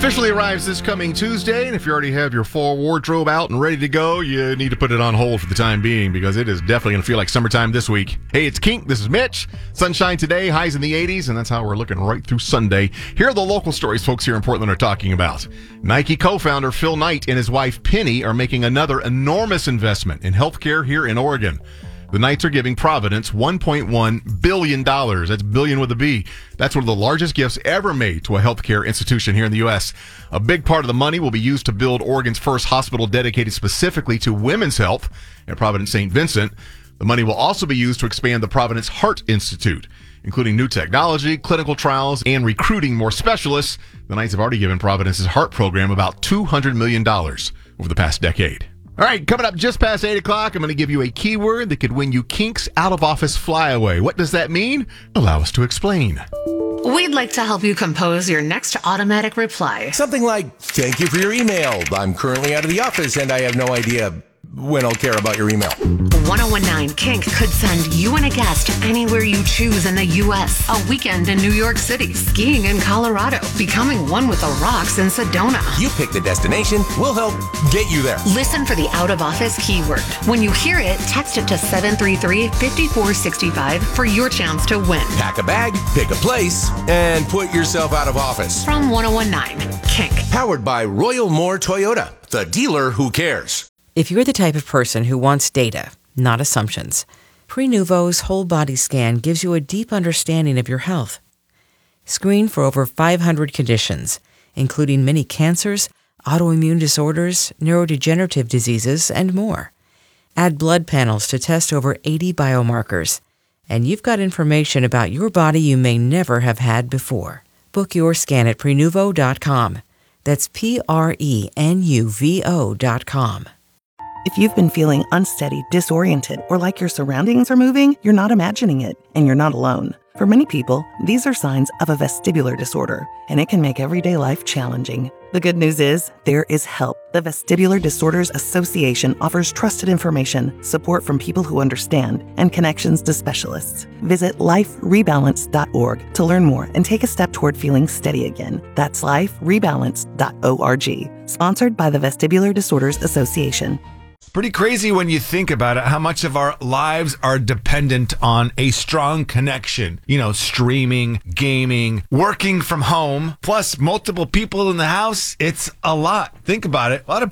officially arrives this coming Tuesday, and if you already have your fall wardrobe out and ready to go, you need to put it on hold for the time being because it is definitely going to feel like summertime this week. Hey, it's Kink. This is Mitch. Sunshine today, highs in the 80s, and that's how we're looking right through Sunday. Here are the local stories folks here in Portland are talking about. Nike co-founder Phil Knight and his wife Penny are making another enormous investment in healthcare here in Oregon. The Knights are giving Providence $1.1 billion. That's billion with a B. That's one of the largest gifts ever made to a healthcare institution here in the U.S. A big part of the money will be used to build Oregon's first hospital dedicated specifically to women's health at Providence St. Vincent. The money will also be used to expand the Providence Heart Institute, including new technology, clinical trials, and recruiting more specialists. The Knights have already given Providence's heart program about $200 million over the past decade. All right, coming up just past 8 o'clock, I'm going to give you a keyword that could win you Kink's out-of-office flyaway. What does that mean? Allow us to explain. We'd like to help you compose your next automatic reply. Something like, thank you for your email. I'm currently out of the office and I have no idea when I'll care about your email. 1019 Kink could send you and a guest anywhere you choose in the U.S. A weekend in New York City, skiing in Colorado, becoming one with the rocks in Sedona. You pick the destination, we'll help get you there. Listen for the out-of-office keyword. When you hear it, text it to 733-5465 for your chance to win. Pack a bag, pick a place, and put yourself out of office. From 1019 Kink. Powered by Royal Moore Toyota, the dealer who cares. If you're the type of person who wants data, not assumptions, Prenuvo's whole body scan gives you a deep understanding of your health. Screen for over 500 conditions, including many cancers, autoimmune disorders, neurodegenerative diseases, and more. Add blood panels to test over 80 biomarkers, and you've got information about your body you may never have had before. Book your scan at Prenuvo.com. That's Prenuvo.com. If you've been feeling unsteady, disoriented, or like your surroundings are moving, you're not imagining it, and you're not alone. For many people, these are signs of a vestibular disorder, and it can make everyday life challenging. The good news is, there is help. The Vestibular Disorders Association offers trusted information, support from people who understand, and connections to specialists. Visit liferebalance.org to learn more and take a step toward feeling steady again. That's liferebalance.org. Sponsored by the Vestibular Disorders Association. Pretty crazy when you think about it, how much of our lives are dependent on a strong connection. You know, streaming, gaming, working from home, plus multiple people in the house. It's a lot. Think about it. A lot of